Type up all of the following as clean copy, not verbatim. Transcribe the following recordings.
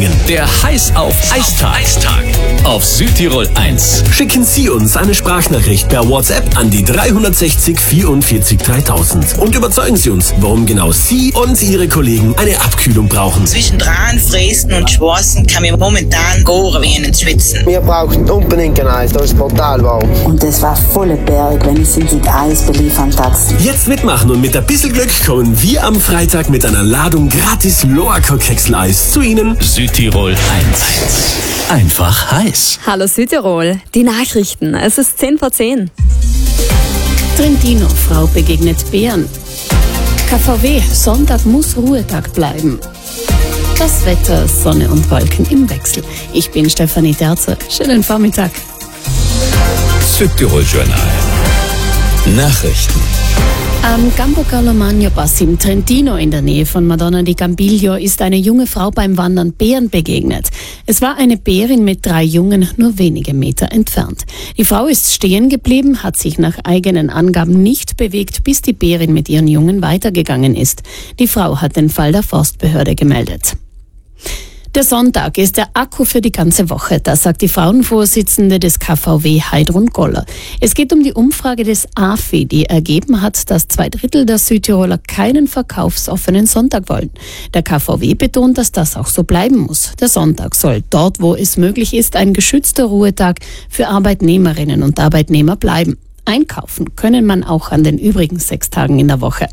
bringen. Der Heiß auf Eistag. Auf Südtirol 1. Schicken Sie uns eine Sprachnachricht per WhatsApp an die 360 44 3000 und überzeugen Sie uns, warum genau Sie und Ihre Kollegen eine Abkühlung brauchen. Zwischen Dran, Fräsen und Schwarzen kann mir momentan goren wie einen Schwitzen. Wir brauchen unbedingt ein Eis, das ist brutal warm. Und es war volle Berg, wenn ich mit Eis beliefern taxen. Jetzt mitmachen und mit ein bisschen Glück kommen wir am Freitag mit einer Ladung gratis Loacker-Keksel-Eis zu Ihnen. Südtirol 1. Einfach heiß. Hallo Südtirol, die Nachrichten. Es ist 10 vor 10. Trentino, Frau begegnet Bären. KVW, Sonntag muss Ruhetag bleiben. Das Wetter, Sonne und Wolken im Wechsel. Ich bin Stefanie Terzer. Schönen Vormittag. Südtirol Journal. Nachrichten. Am Campo Carlo Magno Pass im Trentino in der Nähe von Madonna di Campiglio ist eine junge Frau beim Wandern Bären begegnet. Es war eine Bärin mit 3 Jungen, nur wenige Meter entfernt. Die Frau ist stehen geblieben, hat sich nach eigenen Angaben nicht bewegt, bis die Bärin mit ihren Jungen weitergegangen ist. Die Frau hat den Fall der Forstbehörde gemeldet. Der Sonntag ist der Akku für die ganze Woche, das sagt die Frauenvorsitzende des KVW Heidrun Goller. Es geht um die Umfrage des AFI, die ergeben hat, dass 2/3 der Südtiroler keinen verkaufsoffenen Sonntag wollen. Der KVW betont, dass das auch so bleiben muss. Der Sonntag soll dort, wo es möglich ist, ein geschützter Ruhetag für Arbeitnehmerinnen und Arbeitnehmer bleiben. Einkaufen können man auch an den übrigen 6 Tagen in der Woche.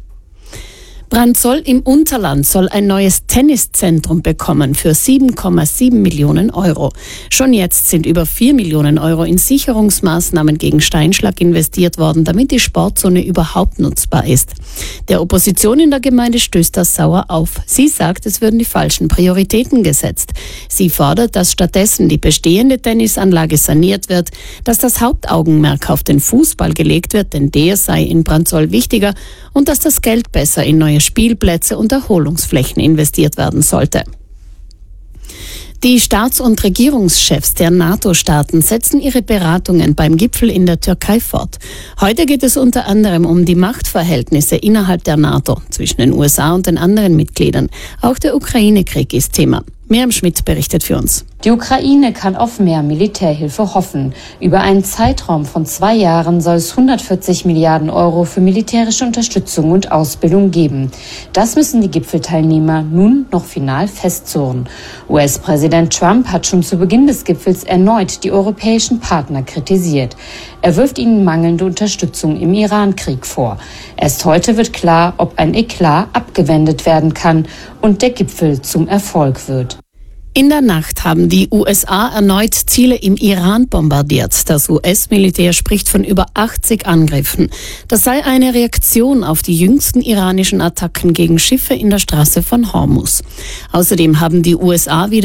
Branzoll im Unterland soll ein neues Tenniszentrum bekommen für 7,7 Millionen Euro. Schon jetzt sind über 4 Millionen Euro in Sicherungsmaßnahmen gegen Steinschlag investiert worden, damit die Sportzone überhaupt nutzbar ist. Der Opposition in der Gemeinde stößt das sauer auf. Sie sagt, es würden die falschen Prioritäten gesetzt. Sie fordert, dass stattdessen die bestehende Tennisanlage saniert wird, dass das Hauptaugenmerk auf den Fußball gelegt wird, denn der sei in Branzoll wichtiger, und dass das Geld besser in neue Spielplätze und Erholungsflächen investiert werden sollte. Die Staats- und Regierungschefs der NATO-Staaten setzen ihre Beratungen beim Gipfel in der Türkei fort. Heute geht es unter anderem um die Machtverhältnisse innerhalb der NATO zwischen den USA und den anderen Mitgliedern. Auch der Ukraine-Krieg ist Thema. Miriam Schmidt berichtet für uns. Die Ukraine kann auf mehr Militärhilfe hoffen. Über einen Zeitraum von 2 Jahren soll es 140 Milliarden Euro für militärische Unterstützung und Ausbildung geben. Das müssen die Gipfelteilnehmer nun noch final festzurren. US-Präsident Trump hat schon zu Beginn des Gipfels erneut die europäischen Partner kritisiert. Er wirft ihnen mangelnde Unterstützung im Iran-Krieg vor. Erst heute wird klar, ob ein Eklat abgewendet werden kann und der Gipfel zum Erfolg wird. In der Nacht haben die USA erneut Ziele im Iran bombardiert. Das US-Militär spricht von über 80 Angriffen. Das sei eine Reaktion auf die jüngsten iranischen Attacken gegen Schiffe in der Straße von Hormuz. Außerdem haben die USA wieder